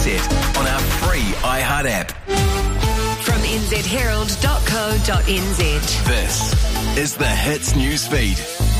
set on our free iHeart app. From nzherald.co.nz. This is the Hits News Feed.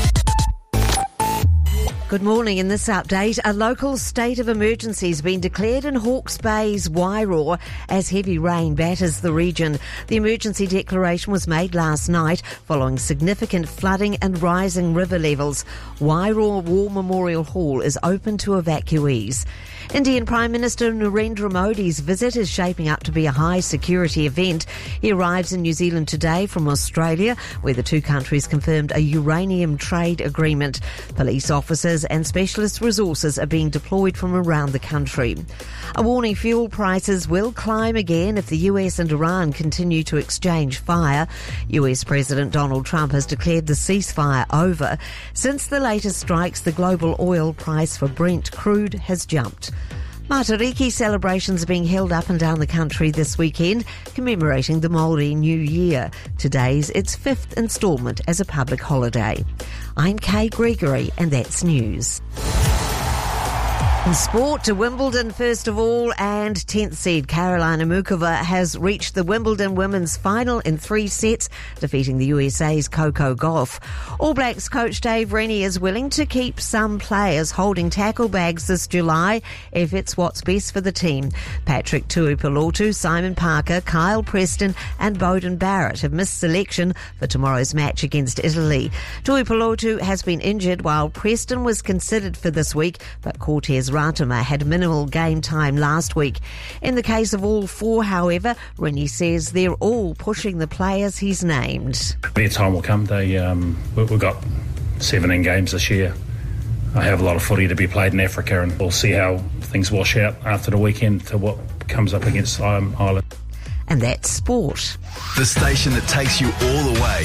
Good morning. In this update, a local state of emergency has been declared in Hawke's Bay's Wairoa as heavy rain batters the region. The emergency declaration was made last night following significant flooding and rising river levels. Wairoa War Memorial Hall is open to evacuees. Indian Prime Minister Narendra Modi's visit is shaping up to be a high-security event. He arrives in New Zealand today from Australia, where the two countries confirmed a uranium trade agreement. Police officers and specialist resources are being deployed from around the country. A warning: fuel prices will climb again if the US and Iran continue to exchange fire. US President Donald Trump has declared the ceasefire over. Since the latest strikes, the global oil price for Brent crude has jumped. Matariki celebrations are being held up and down the country this weekend, commemorating the Māori New Year. Today's its fifth instalment as a public holiday. I'm Kay Gregory, and that's news. In sport, to Wimbledon first of all, and 10th seed Karolina Muchova has reached the Wimbledon women's final in 3 sets, defeating the USA's Coco Gauff. All Blacks coach Dave Rennie is willing to keep some players holding tackle bags this July if it's what's best for the team. Patrick Tuipulotu, Simon Parker, Kyle Preston and Bowden Barrett have missed selection for tomorrow's match against Italy. Tuipulotu has been injured while Preston was considered for this week, but Cortez Ratama had minimal game time last week. In the case of all 4, however, Rennie says they're all pushing the players he's named. Their time will come. We've got 17 games this year. I have a lot of footy to be played in Africa, and we'll see how things wash out after the weekend to what comes up against Ireland. And that's sport. The station that takes you all the way